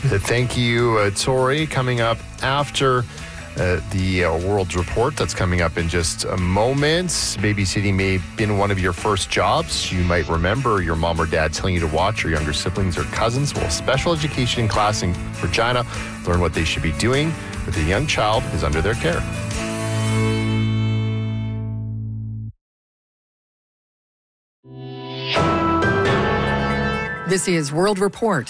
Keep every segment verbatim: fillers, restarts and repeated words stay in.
Thank you, uh, Tori. Coming up after uh, the uh, World Report, that's coming up in just a moment. Babysitting may have been one of your first jobs. You might remember your mom or dad telling you to watch your younger siblings or cousins. Well, special education class in Regina, learn what they should be doing with a young child who's under their care. This is World Report.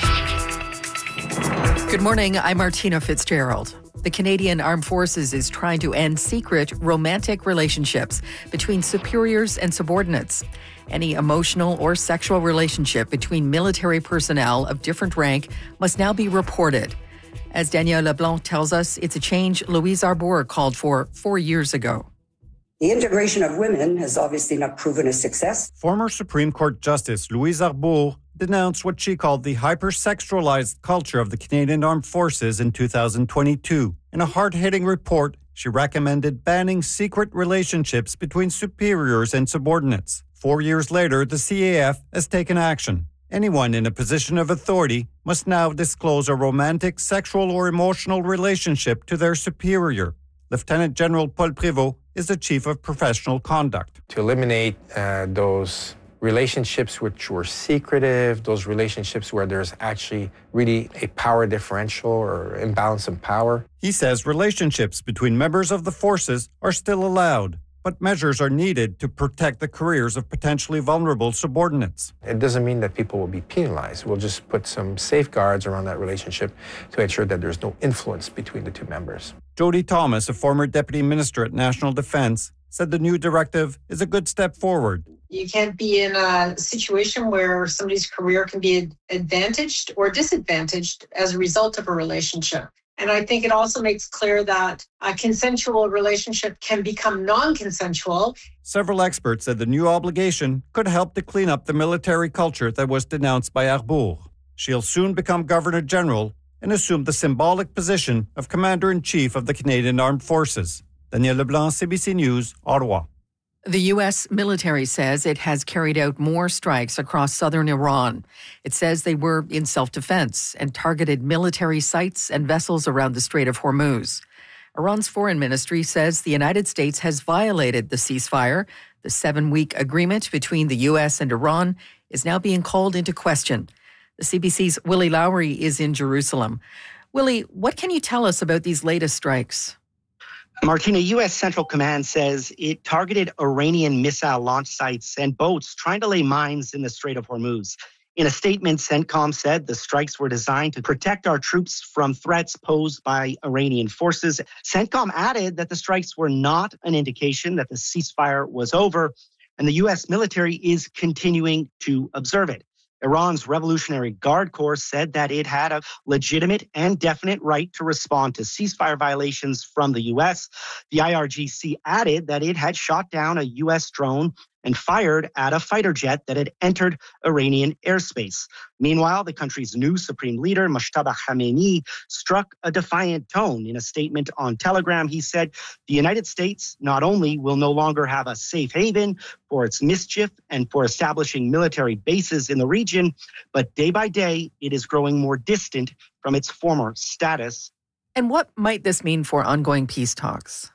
Good morning, I'm Martina Fitzgerald. The Canadian Armed Forces is trying to end secret romantic relationships between superiors and subordinates. Any emotional or sexual relationship between military personnel of different rank must now be reported. As Danielle Leblanc tells us, it's a change Louise Arbour called for four years ago. The integration of women has obviously not proven a success. Former Supreme Court Justice Louise Arbour denounced what she called the hypersexualized culture of the Canadian Armed Forces in two thousand twenty-two. In a hard-hitting report, she recommended banning secret relationships between superiors and subordinates. Four years later, the C A F has taken action. Anyone in a position of authority must now disclose a romantic, sexual, or emotional relationship to their superior. Lieutenant General Paul Prévost is the Chief of Professional Conduct. To eliminate uh, those relationships which were secretive, those relationships where there's actually really a power differential or imbalance in power. He says relationships between members of the forces are still allowed, but measures are needed to protect the careers of potentially vulnerable subordinates. It doesn't mean that people will be penalized. We'll just put some safeguards around that relationship to ensure that there's no influence between the two members. Jody Thomas, a former deputy minister at National Defence, said the new directive is a good step forward. You can't be in a situation where somebody's career can be advantaged or disadvantaged as a result of a relationship. And I think it also makes clear that a consensual relationship can become non-consensual. Several experts said the new obligation could help to clean up the military culture that was denounced by Arbour. She'll soon become Governor General and assume the symbolic position of Commander-in-Chief of the Canadian Armed Forces. Daniel Leblanc, C B C News, Ottawa. The U S military says it has carried out more strikes across southern Iran. It says they were in self-defense and targeted military sites and vessels around the Strait of Hormuz. Iran's foreign ministry says the United States has violated the ceasefire. The seven-week agreement between the U S and Iran is now being called into question. The C B C's Willie Lowry is in Jerusalem. Willie, what can you tell us about these latest strikes? Martina, U S Central Command says it targeted Iranian missile launch sites and boats trying to lay mines in the Strait of Hormuz. In a statement, CENTCOM said the strikes were designed to protect our troops from threats posed by Iranian forces. CENTCOM added that the strikes were not an indication that the ceasefire was over, and the U S military is continuing to observe it. Iran's Revolutionary Guard Corps said that it had a legitimate and definite right to respond to ceasefire violations from the U S. The I R G C added that it had shot down a U S drone and fired at a fighter jet that had entered Iranian airspace. Meanwhile, the country's new supreme leader, Mojtaba Khamenei, struck a defiant tone. In a statement on Telegram, he said, the United States not only will no longer have a safe haven for its mischief and for establishing military bases in the region, but day by day, it is growing more distant from its former status. And what might this mean for ongoing peace talks?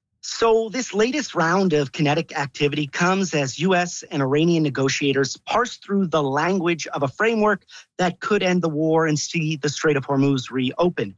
So this latest round of kinetic activity comes as U S and Iranian negotiators parse through the language of a framework that could end the war and see the Strait of Hormuz reopened.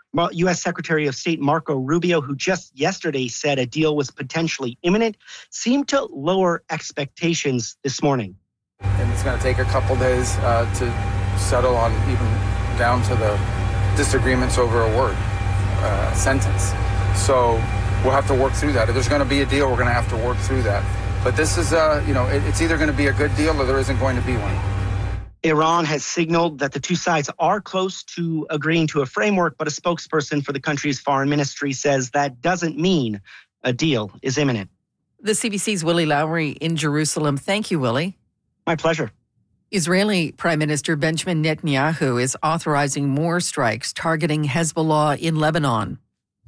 U S Secretary of State Marco Rubio, who just yesterday said a deal was potentially imminent, seemed to lower expectations this morning. And it's going to take a couple days uh, to settle on even down to the disagreements over a word, uh, sentence. So we'll have to work through that. If there's going to be a deal, we're going to have to work through that. But this is, uh, you know, it, it's either going to be a good deal or there isn't going to be one. Iran has signaled that the two sides are close to agreeing to a framework, but a spokesperson for the country's foreign ministry says that doesn't mean a deal is imminent. The C B C's Willie Lowry in Jerusalem. Thank you, Willie. My pleasure. Israeli Prime Minister Benjamin Netanyahu is authorizing more strikes targeting Hezbollah in Lebanon.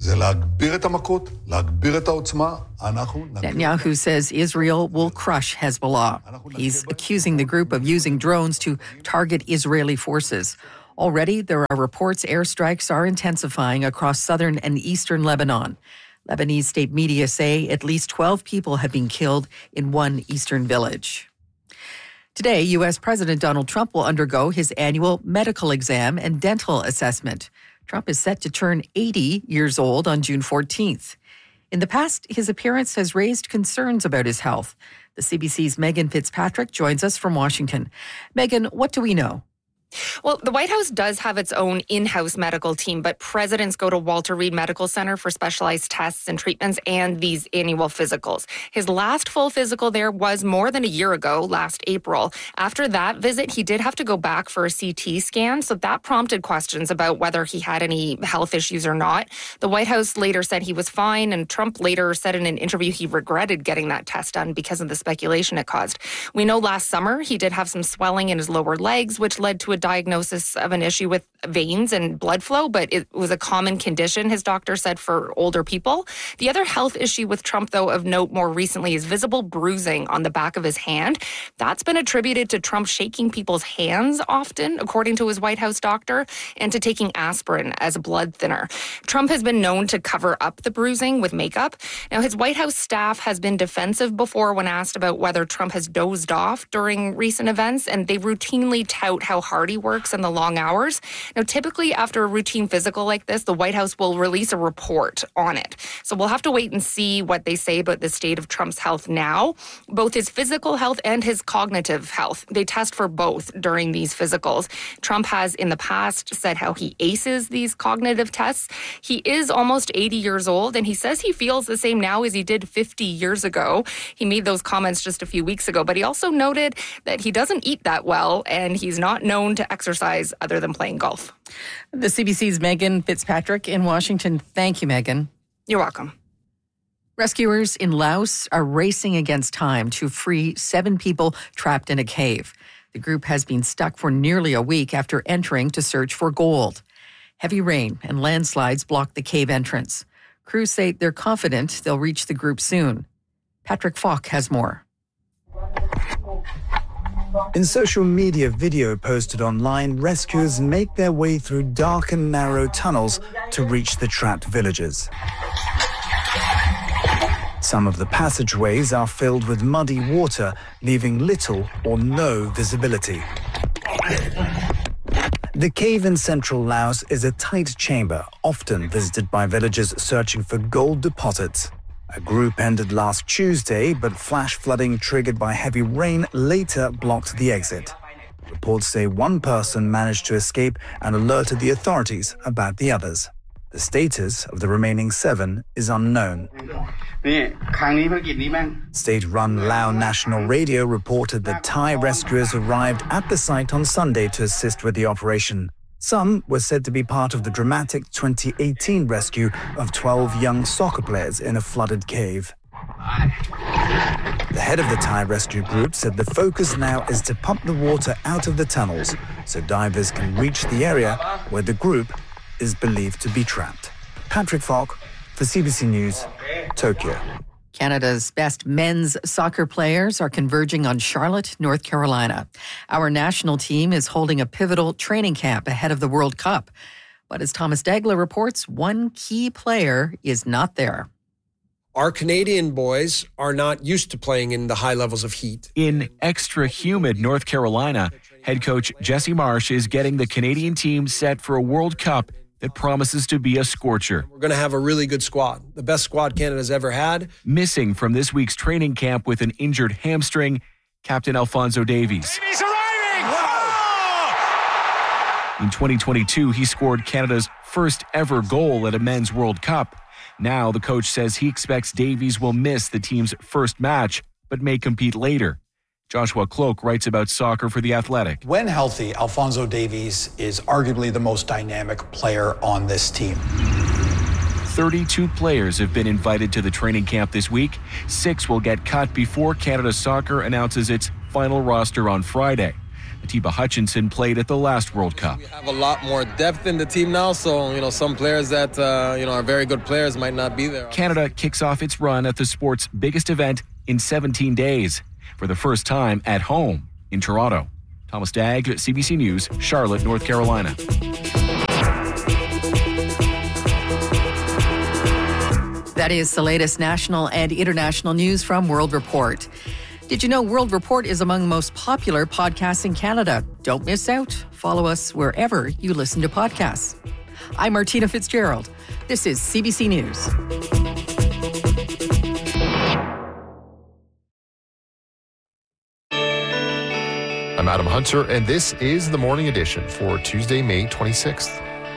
Netanyahu says Israel will crush Hezbollah. He's accusing the group of using drones to target Israeli forces. Already, there are reports airstrikes are intensifying across southern and eastern Lebanon. Lebanese state media say at least twelve people have been killed in one eastern village. Today, U S President Donald Trump will undergo his annual medical exam and dental assessment. Trump is set to turn eighty years old on June fourteenth. In the past, his appearance has raised concerns about his health. The C B C's Megan Fitzpatrick joins us from Washington. Megan, what do we know? Well, the White House does have its own in-house medical team, but presidents go to Walter Reed Medical Center for specialized tests and treatments and these annual physicals. His last full physical there was more than a year ago, last April. After that visit, he did have to go back for a C T scan, so that prompted questions about whether he had any health issues or not. The White House later said he was fine, and Trump later said in an interview he regretted getting that test done because of the speculation it caused. We know last summer he did have some swelling in his lower legs, which led to a diagnosis of an issue with veins and blood flow, but it was a common condition, his doctor said, for older people. The other health issue with Trump, though, of note more recently is visible bruising on the back of his hand. That's been attributed to Trump shaking people's hands often, according to his White House doctor, and to taking aspirin as a blood thinner. Trump has been known to cover up the bruising with makeup. Now, his White House staff has been defensive before when asked about whether Trump has dozed off during recent events, and they routinely tout how hard he works and the long hours. Now, typically after a routine physical like this, the White House will release a report on it. So we'll have to wait and see what they say about the state of Trump's health now. Both his physical health and his cognitive health, they test for both during these physicals. Trump has in the past said how he aces these cognitive tests. He is almost eighty years old, and he says he feels the same now as he did fifty years ago. He made those comments just a few weeks ago, but he also noted that he doesn't eat that well, and he's not known to exercise other than playing golf. The C B C's Megan Fitzpatrick in Washington. Thank you, Megan. You're welcome. Rescuers in Laos are racing against time to free seven people trapped in a cave. The group has been stuck for nearly a week after entering to search for gold. Heavy rain and landslides blocked the cave entrance. Crews say they're confident they'll reach the group soon. Patrick Falk has more. In social media video posted online, rescuers make their way through dark and narrow tunnels to reach the trapped villagers. Some of the passageways are filled with muddy water, leaving little or no visibility. The cave in central Laos is a tight chamber, often visited by villagers searching for gold deposits. A group ended last Tuesday, but flash flooding triggered by heavy rain later blocked the exit. Reports say one person managed to escape and alerted the authorities about the others. The status of the remaining seven is unknown. State-run Lao National Radio reported that Thai rescuers arrived at the site on Sunday to assist with the operation. Some were said to be part of the dramatic twenty eighteen rescue of twelve young soccer players in a flooded cave. The head of the Thai rescue group said the focus now is to pump the water out of the tunnels so divers can reach the area where the group is believed to be trapped. Patrick Falk for C B C News, Tokyo. Canada's best men's soccer players are converging on Charlotte, North Carolina. Our national team is holding a pivotal training camp ahead of the World Cup. But as Thomas Dagler reports, one key player is not there. Our Canadian boys are not used to playing in the high levels of heat. In extra humid North Carolina, head coach Jesse Marsh is getting the Canadian team set for a World Cup that promises to be a scorcher. We're going to have a really good squad, the best squad Canada's ever had. Missing from this week's training camp with an injured hamstring, Captain Alphonso Davies. Davies arriving! Wow! In twenty twenty-two, he scored Canada's first ever goal at a men's World Cup. Now the coach says he expects Davies will miss the team's first match, but may compete later. Joshua Cloak writes about soccer for The Athletic. When healthy, Alphonso Davies is arguably the most dynamic player on this team. thirty-two players have been invited to the training camp this week. Six will get cut before Canada Soccer announces its final roster on Friday. Atiba Hutchinson played at the last World Cup. We have a lot more depth in the team now, so you know some players that uh, you know are very good players might not be there. Canada kicks off its run at the sport's biggest event in seventeen days. For the first time at home in Toronto. Thomas Dagg, C B C News, Charlotte, North Carolina. That is the latest national and international news from World Report. Did you know World Report is among the most popular podcasts in Canada? Don't miss out. Follow us wherever you listen to podcasts. I'm Martina Fitzgerald. This is C B C News. I'm Adam Hunter, and this is the Morning Edition for Tuesday, May twenty-sixth.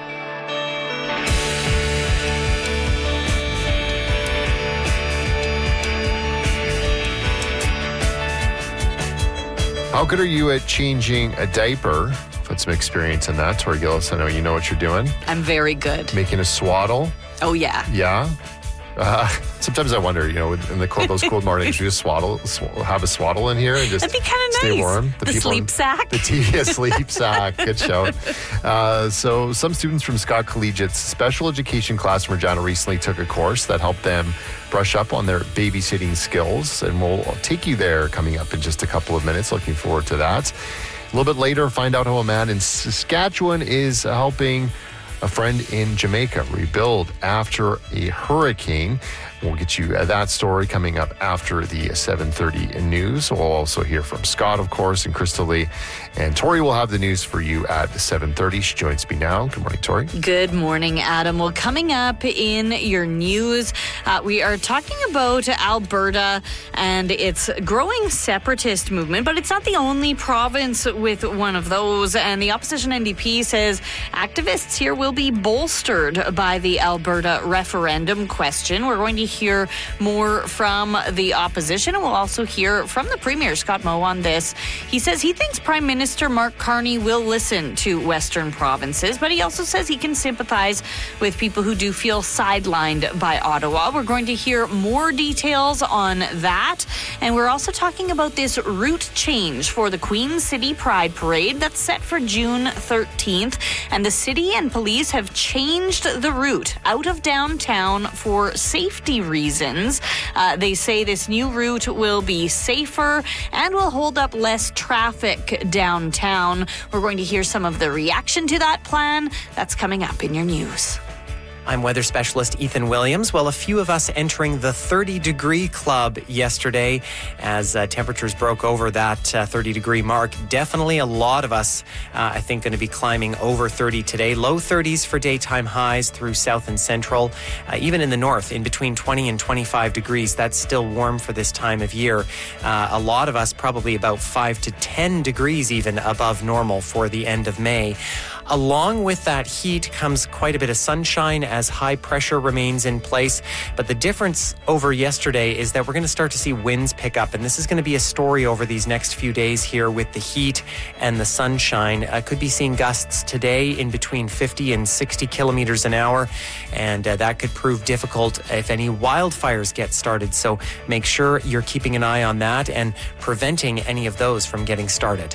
How good are you at changing a diaper? I've had some experience in that. Tori Gillis, I know you know what you're doing. I'm very good. Making a swaddle. Oh, yeah. Yeah? Uh, sometimes I wonder, you know, in the cold, those cold mornings, you just swaddle, sw- have a swaddle in here and just That'd be kind of stay nice. warm. The, the sleep in, sack. The T V sleep sack. Good show. Uh, so some students from Scott Collegiate's special education class from Regina recently took a course that helped them brush up on their babysitting skills. And we'll take you there coming up in just a couple of minutes. Looking forward to that. A little bit later, find out how a man in Saskatchewan is helping a friend in Jamaica rebuild after a hurricane. We'll get you that story coming up after the seven thirty news. We'll also hear from Scott, of course, and Crystal Lee. And Tori will have the news for you at seven thirty. She joins me now. Good morning, Tori. Good morning, Adam. Well, coming up in your news, uh, we are talking about Alberta and its growing separatist movement, but it's not the only province with one of those. And the opposition N D P says activists here will be bolstered by the Alberta referendum question. We're going to hear more from the opposition, and we'll also hear from the Premier, Scott Moe, on this. He says he thinks Prime Minister Mark Carney will listen to Western provinces, but he also says he can sympathize with people who do feel sidelined by Ottawa. We're going to hear more details on that, and we're also talking about this route change for the Queen City Pride Parade that's set for June thirteenth, and the city and police have changed the route out of downtown for safety reasons. Uh, they say this new route will be safer and will hold up less traffic downtown. We're going to hear some of the reaction to that plan. That's coming up in your news. I'm weather specialist Ethan Williams. Well, a few of us entering the thirty-degree club yesterday as uh, temperatures broke over that uh, thirty-degree mark. Definitely a lot of us, uh, I think, going to be climbing over thirty today. Low thirties for daytime highs through south and central. Uh, even in the north, in between twenty and twenty-five degrees. That's still warm for this time of year. Uh, a lot of us probably about five to ten degrees even above normal for the end of May. Along with that heat comes quite a bit of sunshine as high pressure remains in place. But the difference over yesterday is that we're going to start to see winds pick up. And this is going to be a story over these next few days here with the heat and the sunshine. Uh, could be seeing gusts today in between fifty and sixty kilometers an hour. And uh, that could prove difficult if any wildfires get started. So make sure you're keeping an eye on that and preventing any of those from getting started.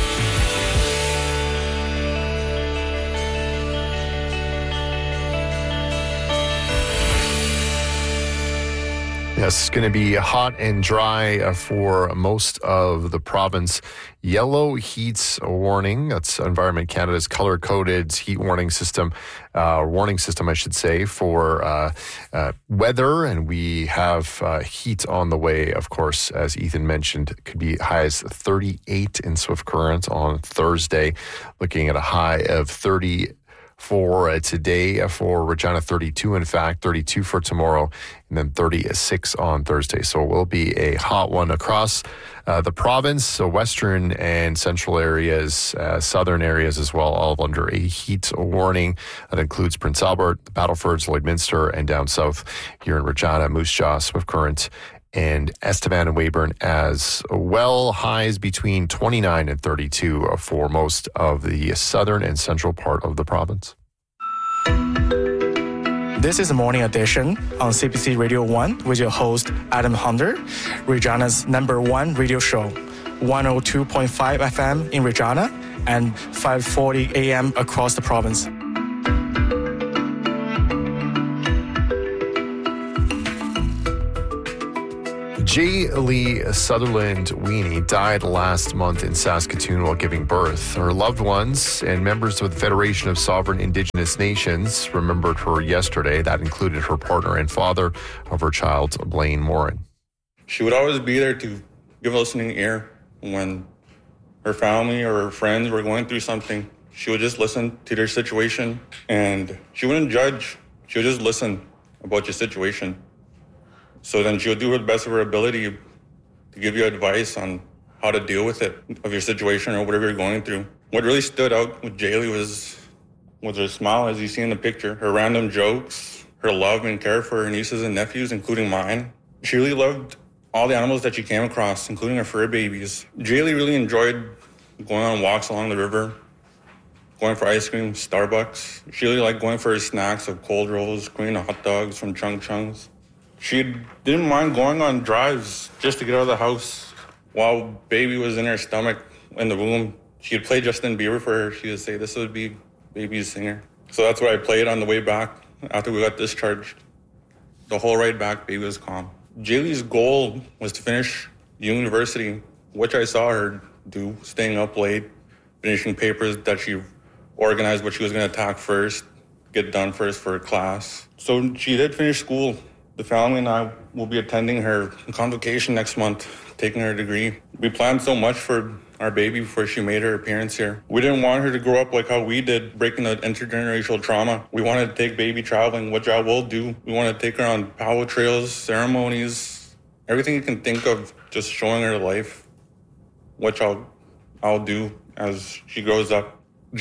Yes, it's going to be hot and dry uh, for most of the province. Yellow heat warning. That's Environment Canada's color-coded heat warning system, uh, warning system, I should say, for uh, uh, weather. And we have uh, heat on the way, of course, as Ethan mentioned. It could be high as thirty-eight in Swift Current on Thursday, looking at a high of thirty for uh, today, uh, for Regina, thirty-two, in fact, thirty-two for tomorrow, and then thirty-six on Thursday. So it will be a hot one across uh, the province, so western and central areas, uh, southern areas as well, all under a heat warning. That includes Prince Albert, the Battlefords, Lloydminster, and down south here in Regina, Moose Jaw, Swift Current, and Estevan and Weyburn as well. Highs between twenty-nine and thirty-two for most of the southern and central part of the province. This is the Morning Edition on C B C Radio one with your host, Adam Hunter, Regina's number one radio show, one oh two point five F M in Regina and five forty A M across the province. Jaylee Sutherland Weenie died last month in Saskatoon while giving birth. Her loved ones and members of the Federation of Sovereign Indigenous Nations remembered her yesterday. That included her partner and father of her child, Blaine Morin. She would always be there to give a listening ear when her family or her friends were going through something. She would just listen to their situation, and she wouldn't judge. She would just listen about your situation. So then she would do her best of her ability to give you advice on how to deal with it, of your situation or whatever you're going through. What really stood out with Jaylee was, was her smile, as you see in the picture, her random jokes, her love and care for her nieces and nephews, including mine. She really loved all the animals that she came across, including her fur babies. Jaylee really enjoyed going on walks along the river, going for ice cream, Starbucks. She really liked going for her snacks of cold rolls, Korean hot dogs from Chung Chung's. She didn't mind going on drives just to get out of the house. While baby was in her stomach, in the womb, she'd play Justin Bieber for her. She would say, this would be baby's singer. So that's what I played on the way back after we got discharged. The whole ride back, baby was calm. Jaylee's goal was to finish university, which I saw her do, staying up late, finishing papers that she organized what she was going to attack first, get done first for her class. So she did finish school. The family and I will be attending her convocation next month, taking her degree. We planned so much for our baby before she made her appearance here. We didn't want her to grow up like how we did, breaking the intergenerational trauma. We wanted to take baby traveling, which I will do. We want to take her on powwow trails, ceremonies, everything you can think of, just showing her life, which I'll, I'll do as she grows up.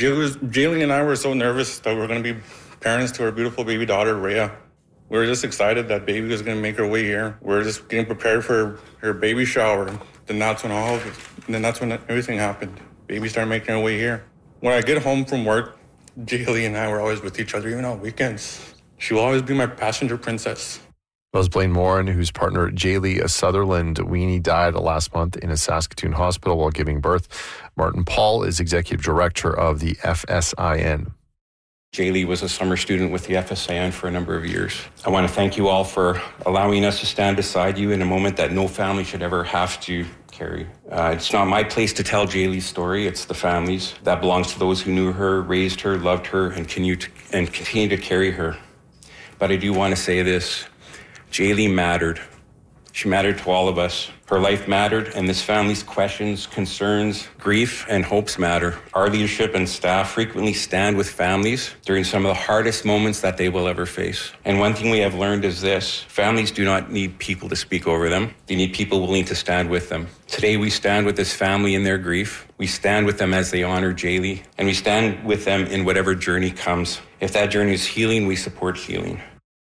Jaylee and I were so nervous that we were going to be parents to our beautiful baby daughter, Rhea. We were just excited that baby was going to make her way here. We were just getting prepared for her baby shower. Then that's when all of it, then that's when everything happened. Baby started making her way here. When I get home from work, Jaylee and I were always with each other, even on weekends. She will always be my passenger princess. That was Blaine Morin, whose partner Jaylee Sutherland Weenie died last month in a Saskatoon hospital while giving birth. Martin Paul is executive director of the F S I N. Jaylee was a summer student with the F S I N for a number of years. I want to thank you all for allowing us to stand beside you in a moment that no family should ever have to carry. Uh, it's not my place to tell Jaylee's story. It's the family's. That belongs to those who knew her, raised her, loved her, and continue to, and continue to carry her. But I do want to say this. Jaylee mattered. She mattered to all of us. Her life mattered, and this family's questions, concerns, grief, and hopes matter. Our leadership and staff frequently stand with families during some of the hardest moments that they will ever face. And one thing we have learned is this: families do not need people to speak over them. They need people willing to stand with them. Today, we stand with this family in their grief. We stand with them as they honor Jaylee, and we stand with them in whatever journey comes. If that journey is healing, we support healing.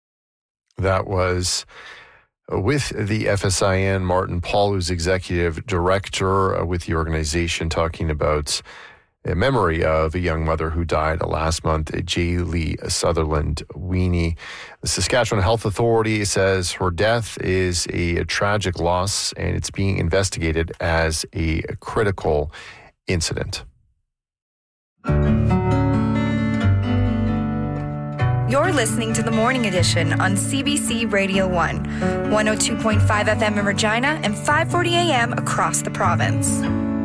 That was with the F S I N, Martin Paul, who's executive director with the organization, talking about a memory of a young mother who died last month, Jaylee Sutherland Weenie. The Saskatchewan Health Authority says her death is a tragic loss and it's being investigated as a critical incident. You're listening to the Morning Edition on C B C Radio one, one oh two point five F M in Regina and five forty A M across the province.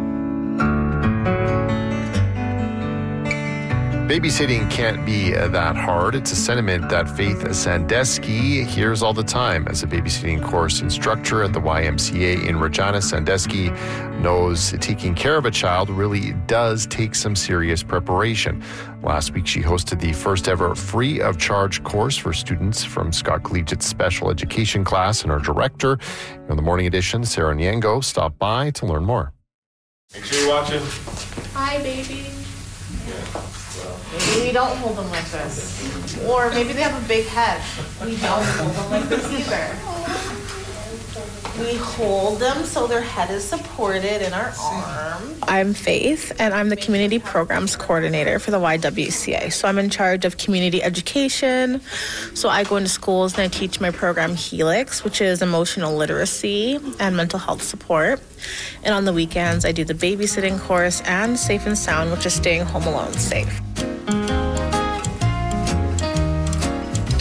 Babysitting can't be that hard. It's a sentiment that Faith Sandusky hears all the time. As a babysitting course instructor at the Y M C A in Regina, Sandusky knows taking care of a child really does take some serious preparation. Last week, she hosted the first ever free of charge course for students from Scott Collegiate's special education class, and our director in the Morning Edition, Sarah Nyango, stopped by to learn more. Make sure you're watching. Hi, baby. Maybe we don't hold them like this. Or maybe they have a big head. We don't hold them like this either. We hold them so their head is supported in our arm. I'm Faith, and I'm the Community Programs Coordinator for the Y W C A. So I'm in charge of community education. So I go into schools and I teach my program Helix, which is emotional literacy and mental health support. And on the weekends, I do the babysitting course and Safe and Sound, which is staying home alone safe.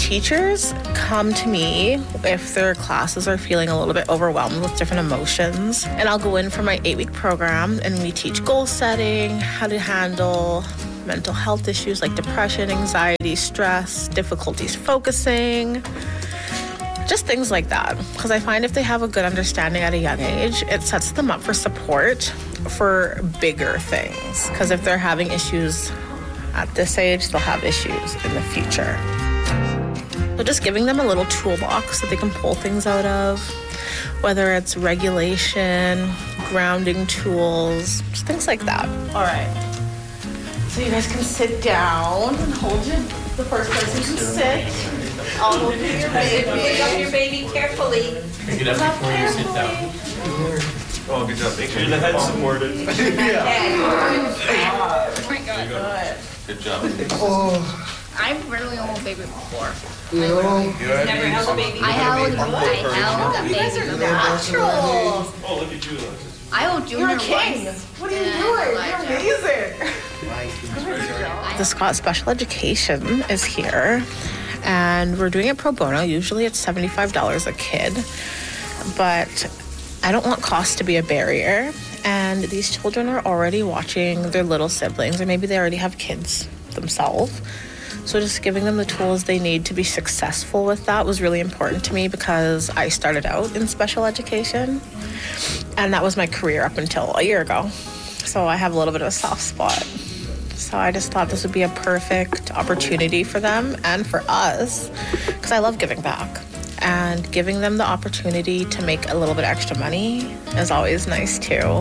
teachers come to me if their classes are feeling a little bit overwhelmed with different emotions. And I'll go in for my eight-week program, and we teach goal setting, how to handle mental health issues like depression, anxiety, stress, difficulties focusing, just things like that. Because I find if they have a good understanding at a young age, it sets them up for support for bigger things. Because if they're having issues at this age, they'll have issues in the future. So just giving them a little toolbox that they can pull things out of, whether it's regulation, grounding tools, just things like that. All right. So you guys can sit down and hold your, the first person to sit. I'll hold your baby. Pick up your baby carefully. Pick it up before you sit down. Oh, good job. Make sure the head's supported. Yeah. Oh my God. Good job. Oh. I've rarely held a baby before. You I've never held a baby. I held, I held a baby. You guys are natural. Oh, look at you, Alexis. I held Junior You're a king. once. What are you doing? You're amazing. The Scott Special Education is here, and we're doing it pro bono. Usually it's seventy-five dollars a kid, but I don't want cost to be a barrier. And these children are already watching their little siblings, or maybe they already have kids themselves. So just giving them the tools they need to be successful with that was really important to me, because I started out in special education, and that was my career up until a year ago. So I have a little bit of a soft spot. So I just thought this would be a perfect opportunity for them and for us, because I love giving back. And giving them the opportunity to make a little bit extra money is always nice too.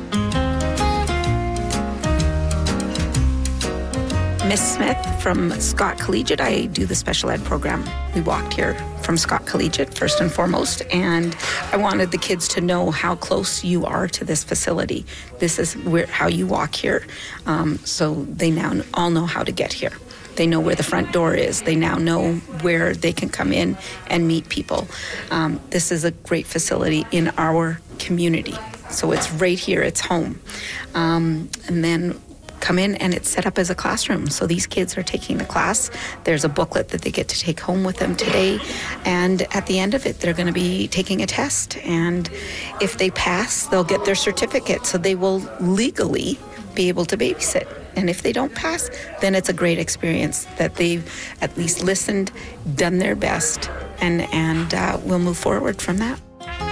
Miss Smith from Scott Collegiate. I do the special ed program. We walked here from Scott Collegiate first and foremost, and I wanted the kids to know how close you are to this facility. This is where how you walk here, um, so they now all know how to get here. They know where the front door is. They now know where they can come in and meet people. Um, this is a great facility in our community, so it's right here. It's home, um, and then come in and it's set up as a classroom. So these kids are taking the class. There's a booklet that they get to take home with them today. And at the end of it, they're going to be taking a test. And if they pass, they'll get their certificate. So they will legally be able to babysit. And if they don't pass, then it's a great experience that they've at least listened, done their best, and, and uh, we'll move forward from that.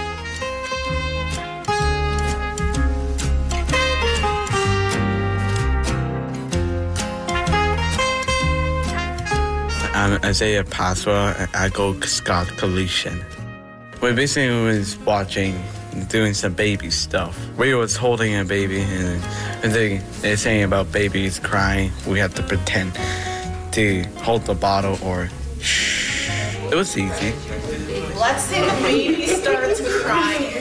I'm Isaiah Pasqua, and I go Scott Collegiate. We basically was watching, doing some baby stuff. We was holding a baby, and, and they, they're saying about babies crying. We have to pretend to hold the bottle or shh. It was easy. Let's say the baby starts crying.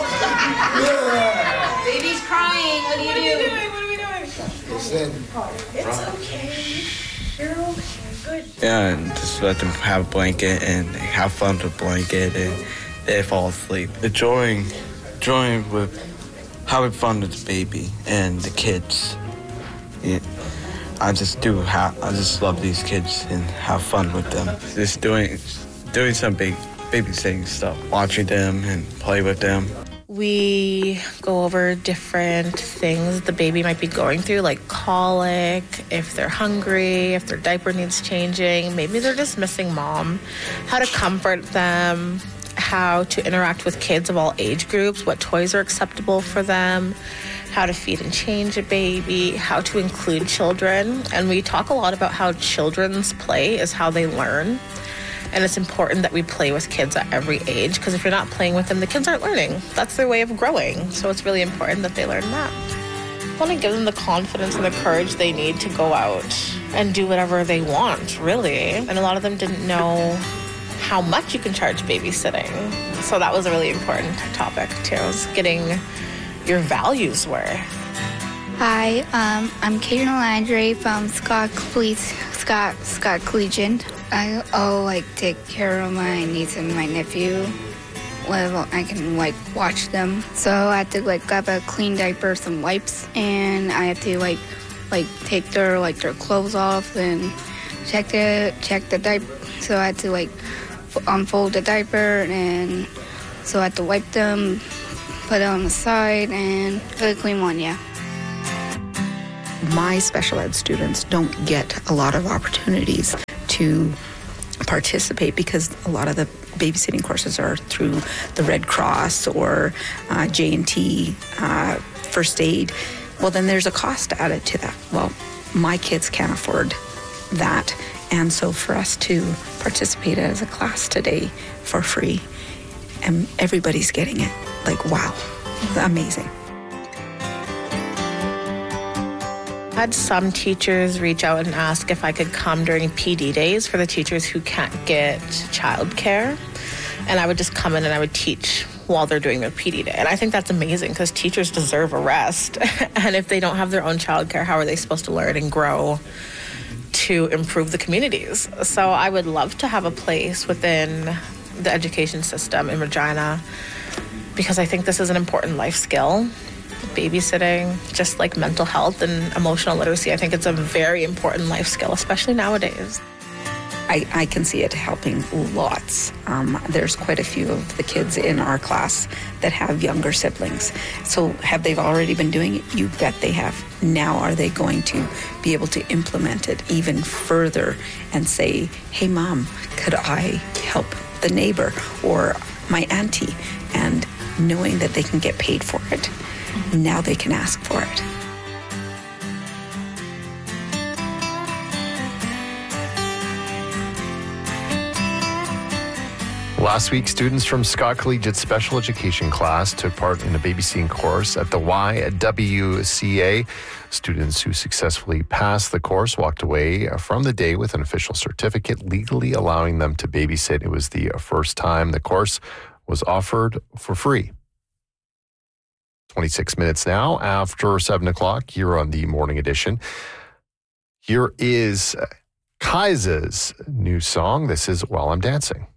Baby's crying. What do you do? What are we doing? What are we doing? It's okay. You're okay. Good. Yeah, and just let them have a blanket and have fun with the blanket, and they fall asleep. Enjoying, enjoying with having fun with the baby and the kids. Yeah, I just do have, I just love these kids and have fun with them. Just doing, doing some big babysitting stuff, watching them and play with them. We go over different things the baby might be going through, like colic, if they're hungry, if their diaper needs changing, maybe they're just missing mom, how to comfort them, how to interact with kids of all age groups, what toys are acceptable for them, how to feed and change a baby, how to include children. And we talk a lot about how children's play is how they learn. And it's important that we play with kids at every age, because if you're not playing with them, the kids aren't learning. That's their way of growing. So it's really important that they learn that. I want to give them the confidence and the courage they need to go out and do whatever they want, really. And a lot of them didn't know how much you can charge babysitting. So that was a really important topic, too, is getting your values worth. Hi, um, I'm Kaden Landry from Scott Police, Scott Scott Collegiate. I oh like take care of my niece and my nephew. Well, I can like watch them. So I have to like grab a clean diaper, some wipes, and I have to like like take their like their clothes off and check the check the diaper So I had to like unfold the diaper, and so I had to wipe them, put it on the side, and really clean one, yeah. My special ed students don't get a lot of opportunities to participate because a lot of the babysitting courses are through the Red Cross or uh, J and T, uh, first aid. Well, then there's a cost added to that. Well, my kids can't afford that. And so for us to participate as a class today for free, and everybody's getting it, like, wow, amazing. I had some teachers reach out and ask if I could come during P D days for the teachers who can't get childcare. And I would just come in and I would teach while they're doing their P D day. And I think that's amazing because teachers deserve a rest. And if they don't have their own childcare, how are they supposed to learn and grow to improve the communities? So I would love to have a place within the education system in Regina because I think this is an important life skill. Babysitting, just like mental health and emotional literacy, I think it's a very important life skill, especially nowadays. I, I can see it helping lots. Um, there's quite a few of the kids in our class that have younger siblings. So have they already been doing it? You bet they have. Now are they going to be able to implement it even further and say, hey, Mom, could I help the neighbor or my auntie? And knowing that they can get paid for it. Now they can ask for it. Last week, students from Scott Collegiate Special Education class took part in a babysitting course at the Y W C A. Students who successfully passed the course walked away from the day with an official certificate legally allowing them to babysit. It was the first time the course was offered for free. twenty-six minutes now after seven o'clock here on the Morning Edition. Here is Kaisa's new song. This is While I'm Dancing.